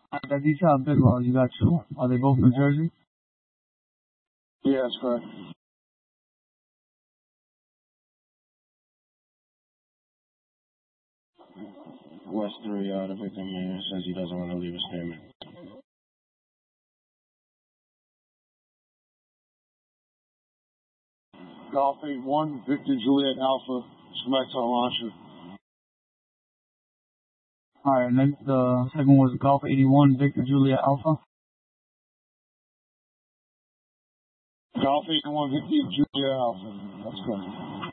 That detail Bidwell, you got two. Are they both New Jersey? Yeah, that's correct. West 3, the victim here says he doesn't want to leave a statement. Golf 81, Victor Juliet Alpha, Schmeck to Launcher. Alright, and then the second one was Golf 81, Victor Juliet Alpha. Golf 81, Victor Juliet Alpha. That's correct.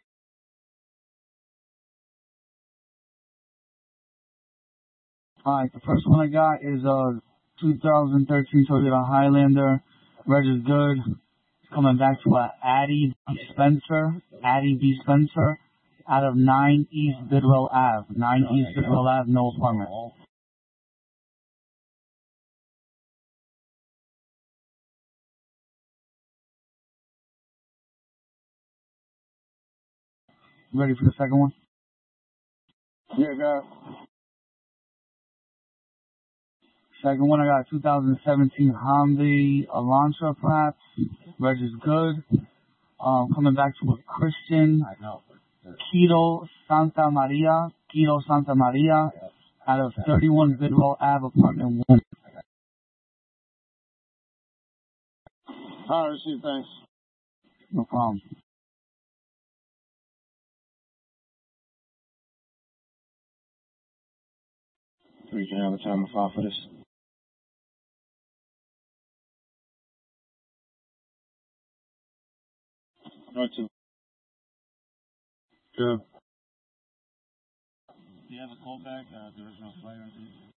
Alright, the first one I got is 2013 Toyota Highlander. Reg is good. It's coming back to Addie B. Spencer, out of 9 East Bidwell Ave. 9 East Bidwell Ave, no apartment. Ready for the second one? Yeah, go ahead. Second one, I got 2017 Hyundai Elantra perhaps. Reg is good. Coming back to a Christian. Quito Santa Maria, out of 31 Bidwell Ave, apartment 1. All right, receive, thanks. No problem. We can have a time of file for this. No, two. Good. Do you have a callback, the original flyer?